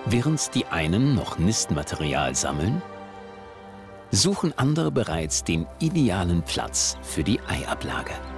Während die einen noch Nistmaterial sammeln, suchen andere bereits den idealen Platz für die Eiablage.